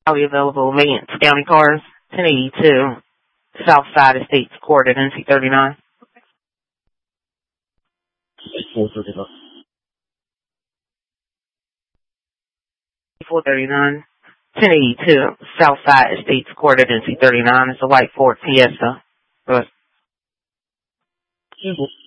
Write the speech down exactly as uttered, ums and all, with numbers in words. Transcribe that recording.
All the available Vance County cars, ten eighty-two, Southside Estates Court at N C thirty-nine. four thirty-nine, ten eighty-two, Southside Estates Court at N C thirty-nine. It's a white Ford Fiesta. But